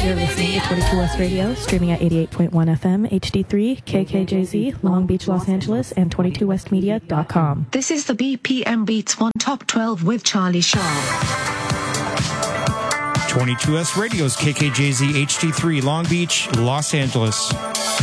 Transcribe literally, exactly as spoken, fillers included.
You're listening to twenty-two West Radio, streaming at eighty-eight point one F M, H D three, K K J Z, Long Beach, Los Angeles, and twenty-two west media dot com. This is the B P M Beats one Top twelve with Charlie Shaw. twenty-two S Radio's K K J Z H D three, Long Beach, Los Angeles.